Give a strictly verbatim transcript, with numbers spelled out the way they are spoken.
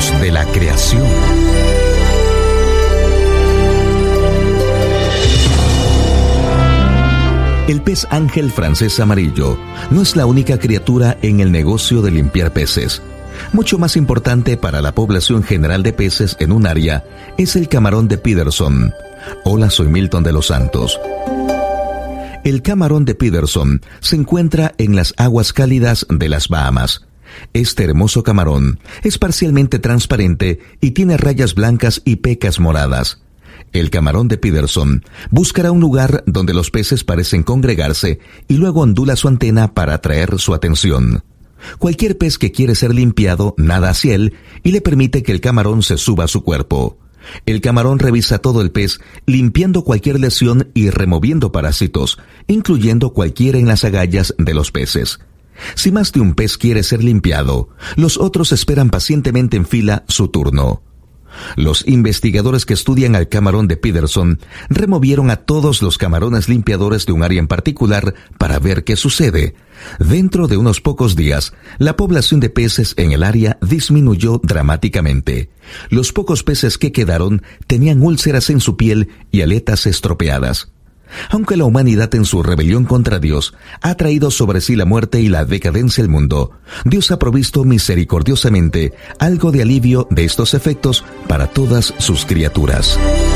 Dios de la creación. El pez ángel francés amarillo no es la única criatura en el negocio de limpiar peces. Mucho más importante para la población general de peces en un área es el camarón de Peterson. Hola, soy Milton de los Santos. El camarón de Peterson se encuentra en las aguas cálidas de las Bahamas. Este hermoso camarón es parcialmente transparente y tiene rayas blancas y pecas moradas. El camarón de Peterson buscará un lugar donde los peces parecen congregarse y luego ondula su antena para atraer su atención. Cualquier pez que quiere ser limpiado nada hacia él y le permite que el camarón se suba a su cuerpo. El camarón revisa todo el pez, limpiando cualquier lesión y removiendo parásitos, incluyendo cualquiera en las agallas de los peces. Si más de un pez quiere ser limpiado, los otros esperan pacientemente en fila su turno. Los investigadores que estudian al camarón de Peterson removieron a todos los camarones limpiadores de un área en particular para ver qué sucede. Dentro de unos pocos días, la población de peces en el área disminuyó dramáticamente. Los pocos peces que quedaron tenían úlceras en su piel y aletas estropeadas. Aunque la humanidad en su rebelión contra Dios ha traído sobre sí la muerte y la decadencia al mundo, Dios ha provisto misericordiosamente algo de alivio de estos efectos para todas sus criaturas.